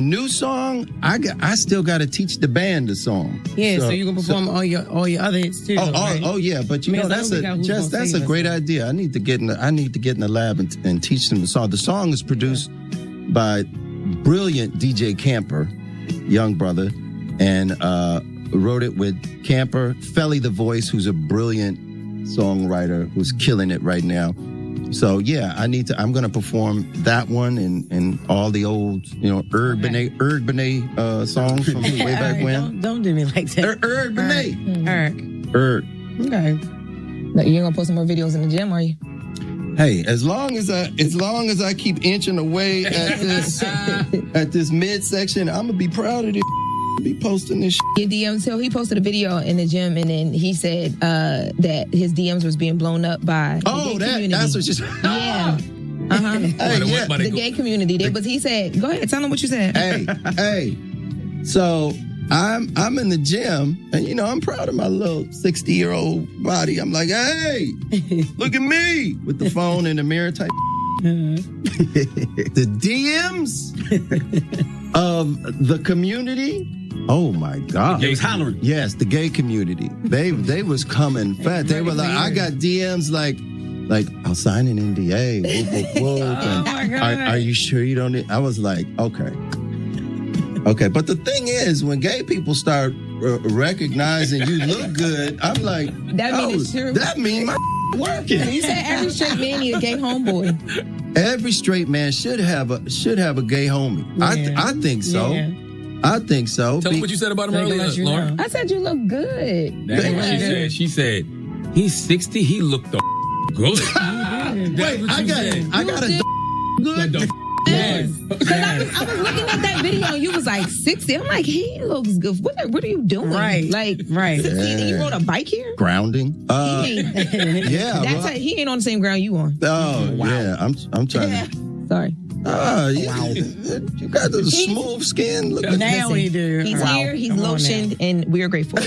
new song, I still got to teach the band the song. Yeah, so you can perform all your other hits too. Oh yeah, but you know that's a great idea. I need to get in the lab and teach them the song. The song is produced by brilliant DJ Camper, young brother, and wrote it with Camper, Felly the Voice, who's a brilliant songwriter who's killing it right now. So yeah, I'm gonna perform that one and all the old, Erg Benet songs from way back when. Don't do me like that. Erg Benet. Erg. Okay. No, you ain't gonna post some more videos in the gym, are you? Hey, as long as I keep inching away at this midsection, I'm gonna be proud of this. Be posting this Your DMs. So he posted a video in the gym, and then he said that his DMs was being blown up by the gay community. That's what you said. Yeah. The gay community. But he said, go ahead, tell them what you said. Hey. So I'm in the gym, and I'm proud of my little 60-year-old body. I'm like, hey, look at me with the phone in the mirror type. The DMs of the community. Oh my God! They was hollering. Yes, the gay community. They was coming fat. They were like, I got DMs like I'll sign an NDA. And, are you sure you don't? I was like, okay. But the thing is, when gay people start recognizing you look good, I'm like, that means it's true. That means my working. You said every straight man need a gay homeboy. Every straight man should have a gay homie. Yeah. I think so. Yeah. I think so. Tell me what you said about him earlier, Laura. I said you look good. That's what she said. She said, he's 60, he looked the good. Wait, I got a good. Yes. I was looking at that video and you was like 60. I'm like, he looks good. What are you doing? Right. 60, and you rode a bike here? Grounding. He ain't on the same ground you on. Oh, wow. Yeah. I'm trying to. Sorry. Wow. You got the smooth skin. Look now he do. He's here, he's lotioned, and we are grateful.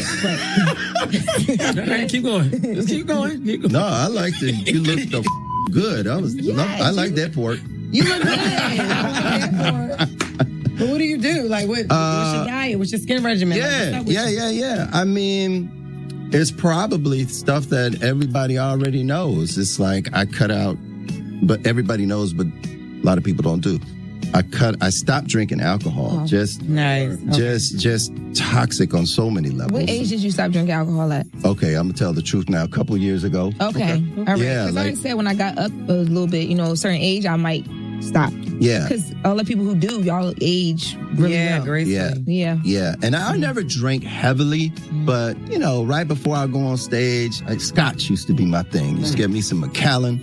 Keep going. Just keep going. No, I like that you look the good. I like that pork. You look good. But what do you do? Like, what's your diet? What's your skin regimen? Yeah. I mean, it's probably stuff that everybody already knows. It's like I cut out, but everybody knows, but a lot of people don't do. I stopped drinking alcohol. Oh, just nice. Just toxic on so many levels. What age did you stop drinking alcohol at? Okay, I'm gonna tell the truth now. A couple of years ago. Okay. All right. Yeah, because I said when I got up a little bit, a certain age, I might stop. Yeah. Because all the people who do, y'all age really well. Gracefully. Yeah. And I never drank heavily, but, right before I go on stage, scotch used to be my thing. Used to get me some Macallan.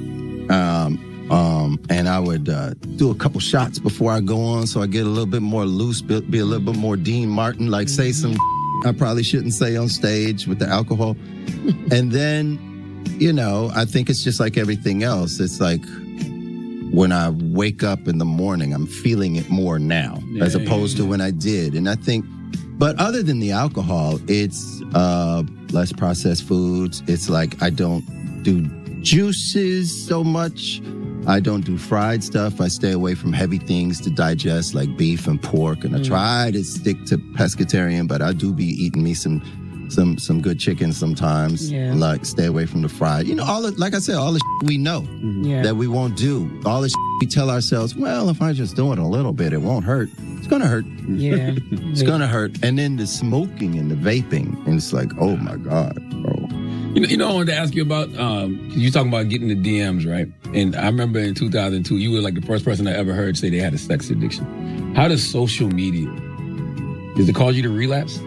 And I would do a couple shots before I go on so I get a little bit more loose, be a little bit more Dean Martin, like say some I probably shouldn't say on stage with the alcohol. And then, I think it's just like everything else. It's like when I wake up in the morning, I'm feeling it more now as opposed to when I did. And I think, but other than the alcohol, it's less processed foods. It's like I don't do juices so much. I don't do fried stuff. I stay away from heavy things to digest like beef and pork. And I try to stick to pescatarian, but I do be eating me some good chicken sometimes. Yeah. Like stay away from the fried. Like I said, all the we know that we won't do. All the we tell ourselves, well, if I just do it a little bit, it won't hurt. It's going to hurt. Yeah. It's going to hurt. And then the smoking and the vaping. And it's like, oh my God, bro. I wanted to ask you about, because you're talking about getting the DMs, right? And I remember in 2002, you were like the first person I ever heard say they had a sex addiction. How does social media, does it cause you to relapse?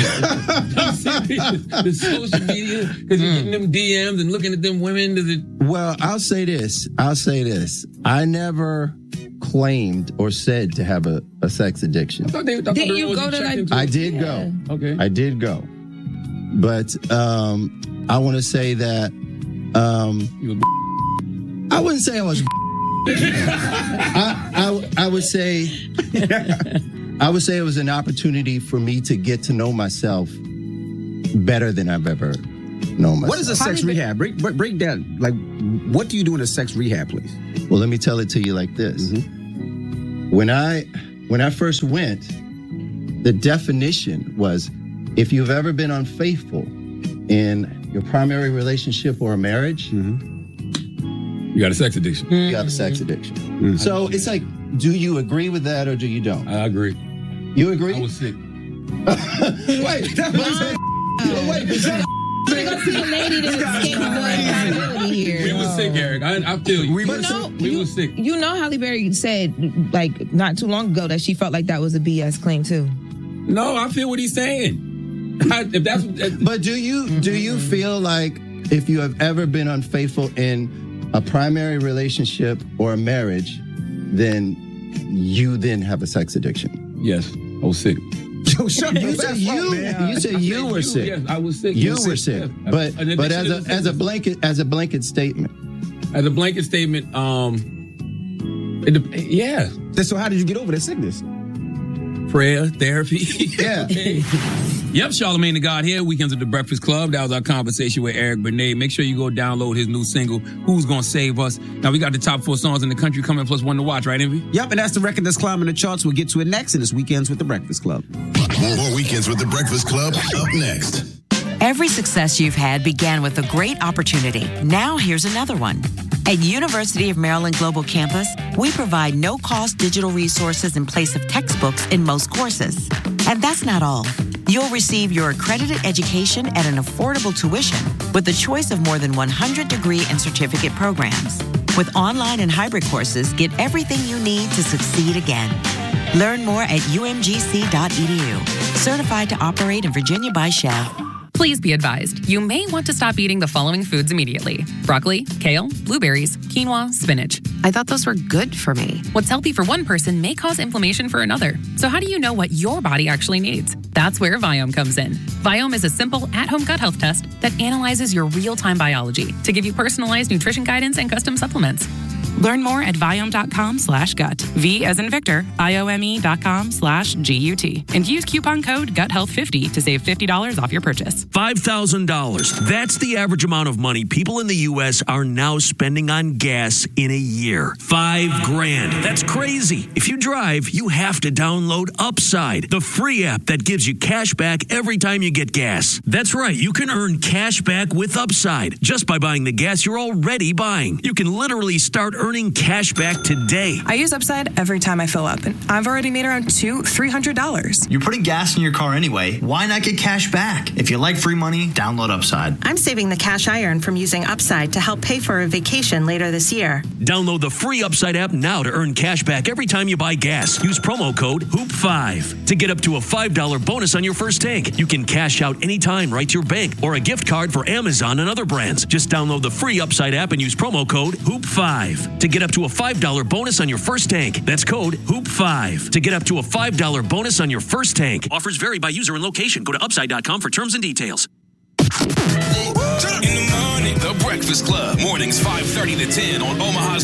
The social media, because you're getting them DMs and looking at them women, does it? Well, I'll say this. I never claimed or said to have a sex addiction. Did you go to that? I did go. Okay. I did go. But I want to say that I wouldn't say I was I would say it was an opportunity for me to get to know myself better than I've ever known myself. What is a sex rehab? Break down. Like, what do you do in a sex rehab place? Well, let me tell it to you like this. Mm-hmm. When I when I first went, the definition was if you've ever been unfaithful in your primary relationship or a marriage, You got a sex addiction. you have a sex addiction. So it's like, do you agree with that or do you don't? I agree. You agree? I was sick. Wait, We're gonna see a lady that escaped accountability here. We was sick, Eric. I feel you. We was sick. You know, Halle Berry said like not too long ago that she felt like that was a BS claim too. No, I feel what he's saying. If that's, but do you feel like if you have ever been unfaithful in a primary relationship or a marriage, then you then have a sex addiction? Yes, I was sick. You said you were sick. Yes, I was sick. You were sick. Yes. But as a blanket statement. As a blanket statement, yeah. So how did you get over that sickness? Prayer, therapy. Yeah. Okay. Yep, Charlamagne the God here, Weekends at the Breakfast Club. That was our conversation with Eric Benet. Make sure you go download his new single, Who's Gonna Save Us. Now, we got the top 4 songs in the country coming, plus one to watch, right, Envy? Yep, and that's the record that's climbing the charts. We'll get to it next in this Weekends with the Breakfast Club. More Weekends with the Breakfast Club up next. Every success you've had began with a great opportunity. Now here's another one. At University of Maryland Global Campus, we provide no-cost digital resources in place of textbooks in most courses. And that's not all. You'll receive your accredited education at an affordable tuition with the choice of more than 100 degree and certificate programs. With online and hybrid courses, get everything you need to succeed again. Learn more at umgc.edu. Certified to operate in Virginia by Chev. Please be advised, you may want to stop eating the following foods immediately. Broccoli, kale, blueberries, quinoa, spinach. I thought those were good for me. What's healthy for one person may cause inflammation for another. So how do you know what your body actually needs? That's where Viome comes in. Viome is a simple at-home gut health test that analyzes your real-time biology to give you personalized nutrition guidance and custom supplements. Learn more at Viome.com/gut. V as in Victor, IOME.com/GUT. And use coupon code GUTHEALTH50 to save $50 off your purchase. $5,000. That's the average amount of money people in the U.S. are now spending on gas in a year. $5,000. That's crazy. If you drive, you have to download Upside, the free app that gives you cash back every time you get gas. That's right. You can earn cash back with Upside just by buying the gas you're already buying. You can literally start earning cash back today. I use Upside every time I fill up, and I've already made around $200-$300. You're putting gas in your car anyway. Why not get cash back? If you like free money, download Upside. I'm saving the cash I earn from using Upside to help pay for a vacation later this year. Download the free Upside app now to earn cash back every time you buy gas. Use promo code HOOP5 to get up to a $5 bonus on your first tank. You can cash out anytime right to your bank or a gift card for Amazon and other brands. Just download the free Upside app and use promo code HOOP5 to get up to a $5 bonus on your first tank. That's code HOOP5 to get up to a $5 bonus on your first tank. Offers vary by user and location. Go to upside.com for terms and details. In the morning, The Breakfast Club. Mornings 5:30 to 10 on Omaha's